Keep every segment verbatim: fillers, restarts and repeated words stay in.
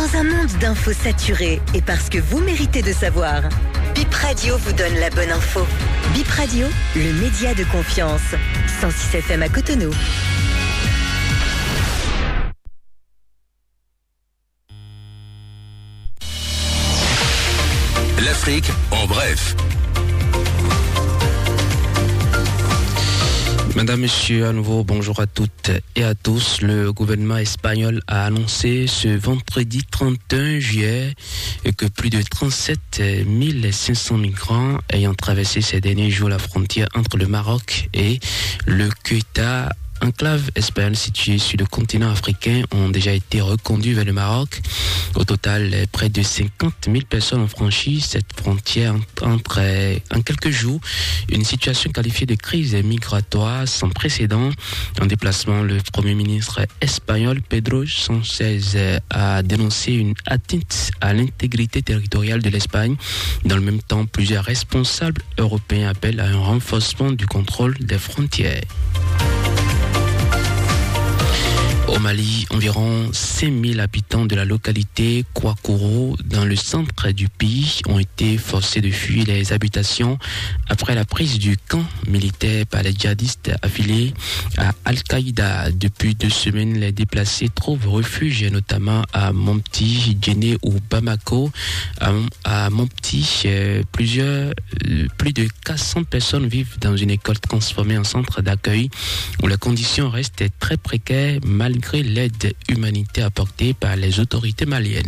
Dans un monde d'infos saturées et parce que vous méritez de savoir, Bip Radio vous donne la bonne info. Bip Radio, le média de confiance. cent six F M à Cotonou. L'Afrique en bref. Madame, Monsieur, à nouveau, bonjour à toutes et à tous. Le gouvernement espagnol a annoncé ce vendredi trente et un juillet que plus de trente-sept mille cinq cents migrants ayant traversé ces derniers jours la frontière entre le Maroc et le Ceuta, enclave espagnole située sur le continent africain, ont déjà été reconduits vers le Maroc. Au total, près de cinquante mille personnes ont franchi cette frontière entre, en quelques jours. Une situation qualifiée de crise migratoire sans précédent. En déplacement, le Premier ministre espagnol Pedro Sánchez a dénoncé une atteinte à l'intégrité territoriale de l'Espagne. Dans le même temps, plusieurs responsables européens appellent à un renforcement du contrôle des frontières. Au Mali, environ cinq mille habitants de la localité Kouakourou, dans le centre du pays, ont été forcés de fuir les habitations après la prise du camp militaire par les djihadistes affiliés à Al-Qaïda. Depuis deux semaines, les déplacés trouvent refuge notamment à Mopti, Djenné ou Bamako. À, à Mopti, euh, plusieurs, euh, plus de quatre cents personnes vivent dans une école transformée en centre d'accueil où les conditions restent très précaires malgré l'aide humanitaire apportée par les autorités maliennes.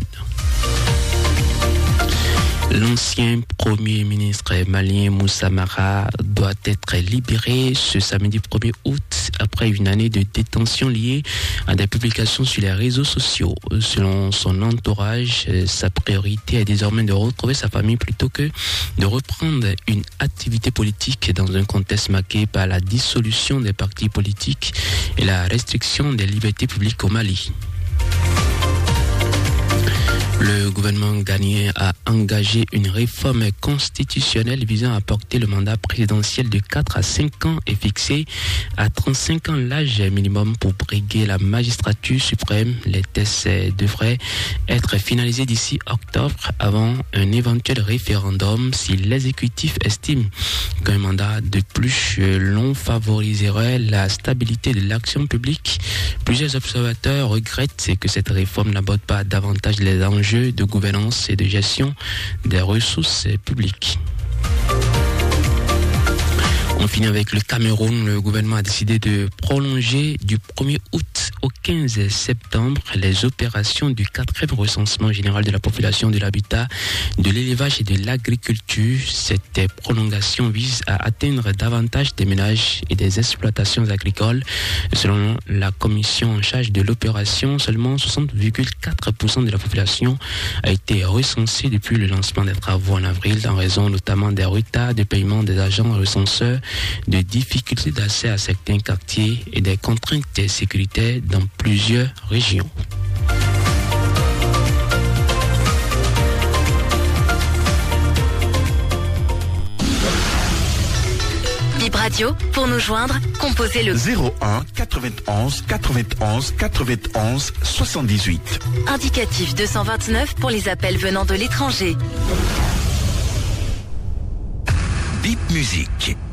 L'ancien Premier ministre malien Moussa Mara doit être libéré ce samedi premier août après une année de détention liée à des publications sur les réseaux sociaux. Selon son entourage, sa priorité est désormais de retrouver sa famille plutôt que de reprendre une activité politique dans un contexte marqué par la dissolution des partis politiques et la restriction des libertés publiques au Mali. Le gouvernement ghanéen a engagé une réforme constitutionnelle visant à porter le mandat présidentiel de quatre à cinq ans et fixer à trente-cinq ans l'âge minimum pour briguer la magistrature suprême. Les tests devraient être finalisés d'ici octobre avant un éventuel référendum si l'exécutif estime qu'un mandat de plus long favoriserait la stabilité de l'action publique. Plusieurs observateurs regrettent que cette réforme n'aborde pas davantage les enjeux de gouvernance et de gestion des ressources publiques. On finit avec le Cameroun. Le gouvernement a décidé de prolonger du premier août au quinze septembre les opérations du quatrième recensement général de la population, de l'habitat, de l'élevage et de l'agriculture. Cette prolongation vise à atteindre davantage des ménages et des exploitations agricoles. Selon la commission en charge de l'opération, seulement soixante virgule quatre pour cent de la population a été recensée depuis le lancement des travaux en avril, en raison notamment des retards de paiement des agents recenseurs, de difficultés d'accès à certains quartiers et des contraintes sécuritaires dans plusieurs régions. Bip Radio, pour nous joindre, composez le zéro un quatre-vingt-onze quatre-vingt-onze quatre-vingt-onze soixante-dix-huit. indicatif deux cent vingt-neuf pour les appels venant de l'étranger. Bip Musique.